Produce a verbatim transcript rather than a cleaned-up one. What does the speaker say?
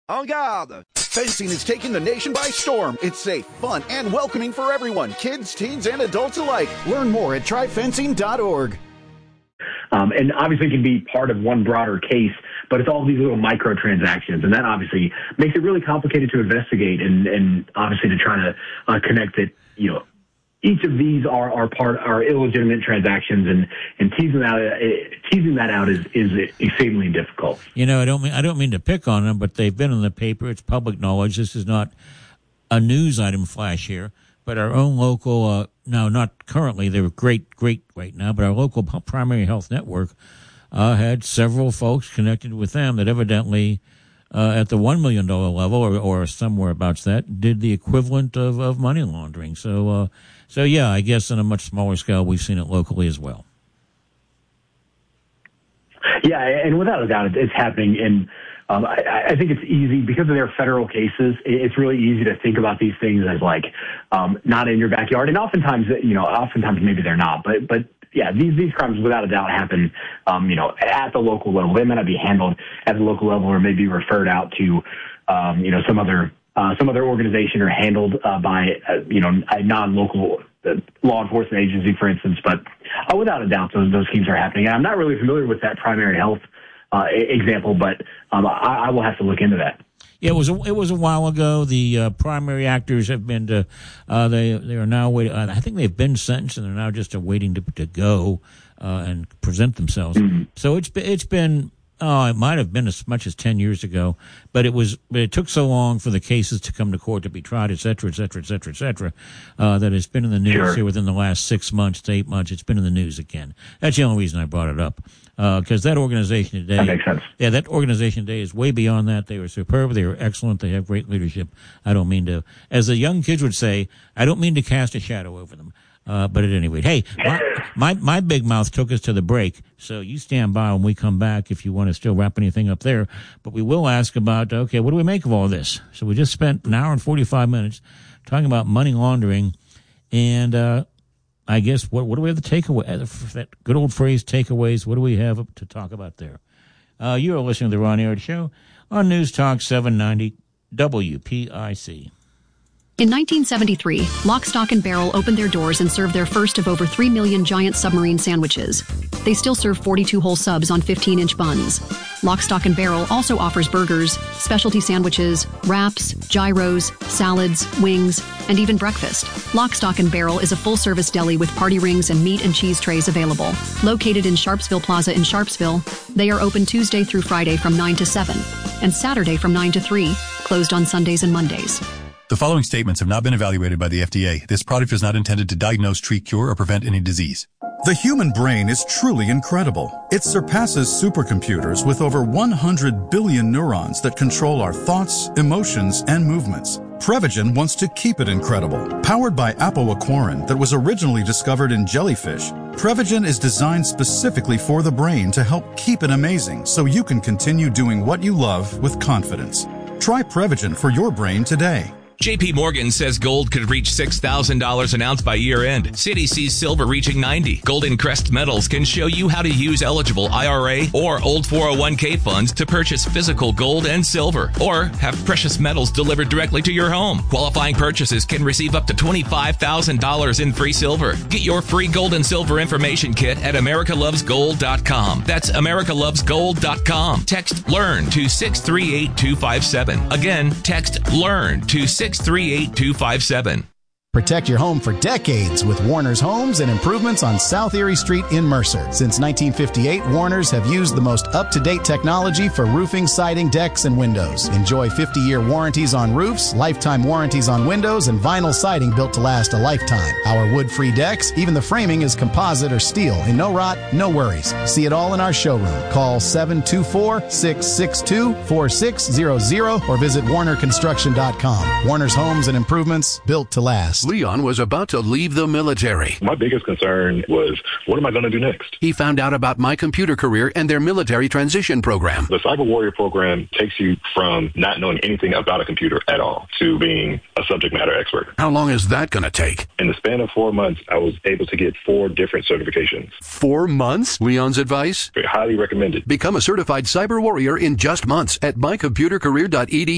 En garde! Fencing is taking the nation by storm. It's safe, fun, and welcoming for everyone, kids, teens, and adults alike. Learn more at try fencing dot org. Um, and obviously it can be part of one broader case, but it's all these little microtransactions, and that obviously makes it really complicated to investigate and, and obviously to try to uh, connect it, you know, each of these are, are part are illegitimate transactions, and, and teasing that uh, teasing that out is, is exceedingly difficult. You know, I don't mean I don't mean to pick on them, but they've been in the paper. It's public knowledge. This is not a news item flash here, but our own local. Uh, now, not currently. They're great, great right now, but our local primary health network uh, had several folks connected with them that evidently. Uh, at the one million dollars level or, or somewhere about that, did the equivalent of, of money laundering. So, uh, so yeah, I guess on a much smaller scale, we've seen it locally as well. Yeah, and without a doubt, it's happening. And um, I, I think it's easy, because of their federal cases, it's really easy to think about these things as like um, not in your backyard. And oftentimes, you know, oftentimes maybe they're not, but, but, yeah, these these crimes without a doubt happen, um, you know, at the local level. They may not be handled at the local level, or maybe referred out to, um, you know, some other uh, some other organization, or handled uh, by, uh, you know, a non-local uh, law enforcement agency, for instance. But uh, without a doubt, those those schemes are happening. And I'm not really familiar with that primary health uh, example, but um, I, I will have to look into that. Yeah, it was a, it was a while ago. The uh, primary actors have been to, uh, they they are now waiting. Uh, I think they've been sentenced, and they're now just waiting to to go uh, and present themselves. Mm-hmm. So it's been, it's been oh, it might have been as much as ten years ago, but it was but it took so long for the cases to come to court to be tried, et cetera, et cetera, et cetera, et cetera, uh, that it's been in the news sure. here within the last six months to eight months. It's been in the news again. That's the only reason I brought it up. Because uh, that organization today, that makes sense. Yeah, that organization today is way beyond that. They were superb. They were excellent. They have great leadership. I don't mean to, as the young kids would say, I don't mean to cast a shadow over them. Uh, but at any rate, hey, my, my my big mouth took us to the break, so you stand by when we come back if you want to still wrap anything up there. But we will ask about, okay, what do we make of all this? So we just spent an hour and forty-five minutes talking about money laundering, and uh I guess, what what do we have to take away? That good old phrase, takeaways, what do we have to talk about there? Uh, you are listening to the Ron Aird Show on News Talk seven ninety W P I C. In nineteen seventy-three, Lock, Stock, and Barrel opened their doors and served their first of over three million giant submarine sandwiches. They still serve forty-two whole subs on fifteen-inch buns. Lock, Stock, and Barrel also offers burgers, specialty sandwiches, wraps, gyros, salads, wings, and even breakfast. Lock, Stock, and Barrel is a full-service deli with party rings and meat and cheese trays available. Located in Sharpsville Plaza in Sharpsville, they are open Tuesday through Friday from nine to seven and Saturday from nine to three, closed on Sundays and Mondays. The following statements have not been evaluated by the F D A. This product is not intended to diagnose, treat, cure, or prevent any disease. The human brain is truly incredible. It surpasses supercomputers with over one hundred billion neurons that control our thoughts, emotions, and movements. Prevagen wants to keep it incredible. Powered by apoaquarin that was originally discovered in jellyfish, Prevagen is designed specifically for the brain to help keep it amazing so you can continue doing what you love with confidence. Try Prevagen for your brain today. J P Morgan says gold could reach six thousand dollars an ounce by year end. Citi sees silver reaching ninety dollars. Golden Crest Metals can show you how to use eligible I R A or old four oh one k funds to purchase physical gold and silver, or have precious metals delivered directly to your home. Qualifying purchases can receive up to twenty-five thousand dollars in free silver. Get your free gold and silver information kit at america loves gold dot com. That's america loves gold dot com. Text LEARN to six three eight two five seven. Again, text LEARN to six three eight two five seven. Protect your home for decades with Warner's Homes and Improvements on South Erie Street in Mercer. Since nineteen fifty-eight, Warner's have used the most up-to-date technology for roofing, siding, decks, and windows. Enjoy fifty-year warranties on roofs, lifetime warranties on windows, and vinyl siding built to last a lifetime. Our wood-free decks, even the framing is composite or steel, and no rot, no worries. See it all in our showroom. Call seven two four, six six two, four six zero zero or visit warner construction dot com. Warner's Homes and Improvements, built to last. Leon was about to leave the military. My biggest concern was, what am I going to do next? He found out about My Computer Career and their military transition program. The Cyber Warrior program takes you from not knowing anything about a computer at all to being a subject matter expert. How long is that going to take? In the span of four months, I was able to get four different certifications. Four months? Leon's advice? Highly recommended. Become a certified cyber warrior in just months at my computer career dot e d u.